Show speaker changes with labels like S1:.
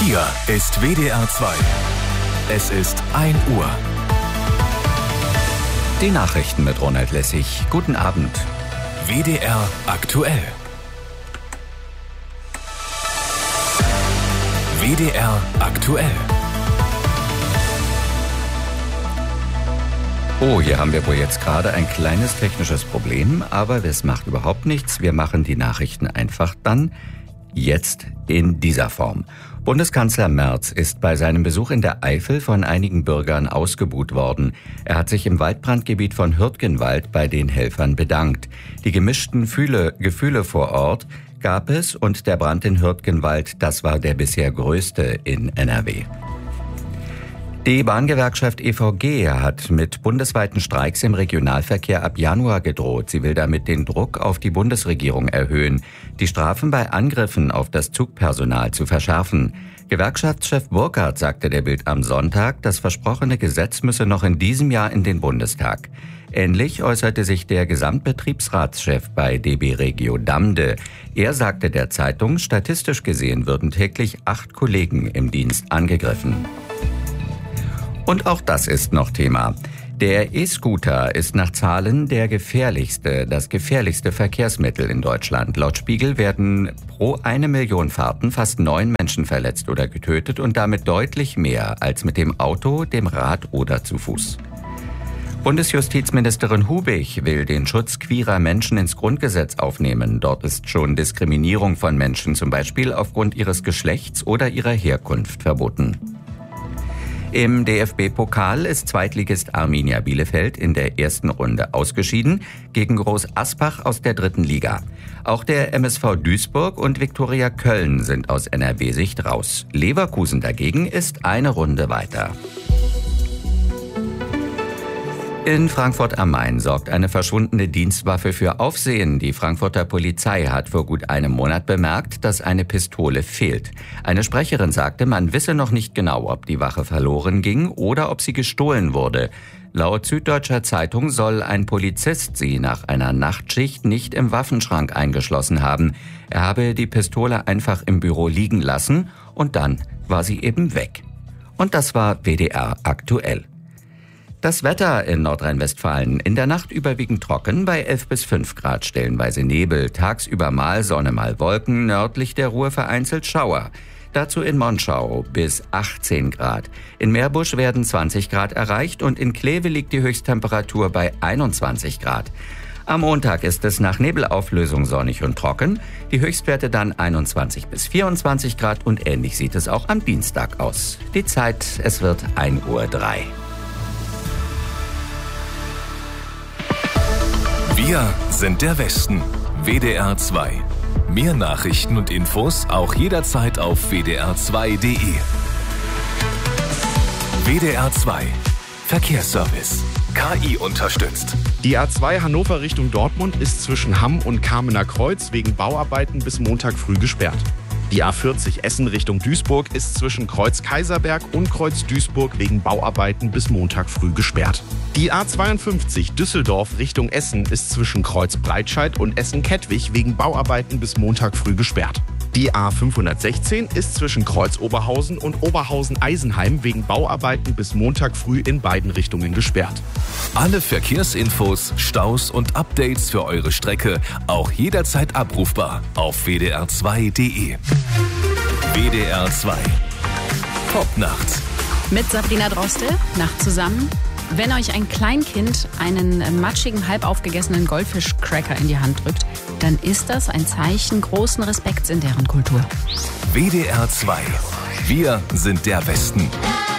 S1: Hier ist WDR 2. Es ist 1 Uhr.
S2: Die Nachrichten mit Ronald Lessig. Guten Abend.
S1: WDR aktuell. WDR aktuell.
S2: Oh, hier haben wir wohl jetzt gerade ein kleines technisches Problem, aber es macht überhaupt nichts. Wir machen die Nachrichten einfach dann jetzt in dieser Form. Bundeskanzler Merz ist bei seinem Besuch in der Eifel von einigen Bürgern ausgebuht worden. Er hat sich im Waldbrandgebiet von Hürtgenwald bei den Helfern bedankt. Die gemischten Gefühle vor Ort gab es und der Brand in Hürtgenwald, das war der bisher größte in NRW. Die Bahngewerkschaft EVG hat mit bundesweiten Streiks im Regionalverkehr ab Januar gedroht. Sie will damit den Druck auf die Bundesregierung erhöhen, die Strafen bei Angriffen auf das Zugpersonal zu verschärfen. Gewerkschaftschef Burkhardt sagte der Bild am Sonntag, das versprochene Gesetz müsse noch in diesem Jahr in den Bundestag. Ähnlich äußerte sich der Gesamtbetriebsratschef bei DB Regio Damde. Er sagte der Zeitung, statistisch gesehen würden täglich 8 Kollegen im Dienst angegriffen. Und auch das ist noch Thema. Der E-Scooter ist nach Zahlen das gefährlichste Verkehrsmittel in Deutschland. Laut Spiegel werden pro 1 Million Fahrten fast 9 Menschen verletzt oder getötet und damit deutlich mehr als mit dem Auto, dem Rad oder zu Fuß. Bundesjustizministerin Hubig will den Schutz queerer Menschen ins Grundgesetz aufnehmen. Dort ist schon Diskriminierung von Menschen, zum Beispiel aufgrund ihres Geschlechts oder ihrer Herkunft, verboten. Im DFB-Pokal ist Zweitligist Arminia Bielefeld in der ersten Runde ausgeschieden gegen Groß Asbach aus der 3. Liga. Auch der MSV Duisburg und Viktoria Köln sind aus NRW-Sicht raus. Leverkusen dagegen ist eine Runde weiter. In Frankfurt am Main sorgt eine verschwundene Dienstwaffe für Aufsehen. Die Frankfurter Polizei hat vor gut einem Monat bemerkt, dass eine Pistole fehlt. Eine Sprecherin sagte, man wisse noch nicht genau, ob die Waffe verloren ging oder ob sie gestohlen wurde. Laut Süddeutscher Zeitung soll ein Polizist sie nach einer Nachtschicht nicht im Waffenschrank eingeschlossen haben. Er habe die Pistole einfach im Büro liegen lassen und dann war sie eben weg. Und das war WDR aktuell. Das Wetter in Nordrhein-Westfalen: in der Nacht überwiegend trocken bei 11 bis 5 Grad, stellenweise Nebel, tagsüber mal Sonne, mal Wolken, nördlich der Ruhr vereinzelt Schauer. Dazu in Monschau bis 18 Grad. In Meerbusch werden 20 Grad erreicht und in Kleve liegt die Höchsttemperatur bei 21 Grad. Am Montag ist es nach Nebelauflösung sonnig und trocken, die Höchstwerte dann 21 bis 24 Grad und ähnlich sieht es auch am Dienstag aus. Die Zeit, es wird 1:03 Uhr.
S1: Wir sind der Westen. WDR 2. Mehr Nachrichten und Infos auch jederzeit auf wdr2.de. WDR 2. Verkehrsservice. KI unterstützt.
S3: Die A2 Hannover Richtung Dortmund ist zwischen Hamm und Kamener Kreuz wegen Bauarbeiten bis Montag früh gesperrt. Die A40 Essen Richtung Duisburg ist zwischen Kreuz Kaiserberg und Kreuz Duisburg wegen Bauarbeiten bis Montag früh gesperrt. Die A52 Düsseldorf Richtung Essen ist zwischen Kreuz Breitscheid und Essen-Kettwig wegen Bauarbeiten bis Montag früh gesperrt. Die A516 ist zwischen Kreuz Oberhausen und Oberhausen-Eisenheim wegen Bauarbeiten bis Montag früh in beiden Richtungen gesperrt.
S1: Alle Verkehrsinfos, Staus und Updates für eure Strecke auch jederzeit abrufbar auf wdr2.de. WDR 2. Top nachts.
S4: Mit Sabrina Droste, Nacht zusammen. Wenn euch ein Kleinkind einen matschigen, halb aufgegessenen Goldfischcracker in die Hand drückt, dann ist das ein Zeichen großen Respekts in deren Kultur.
S1: WDR 2. Wir sind der Westen.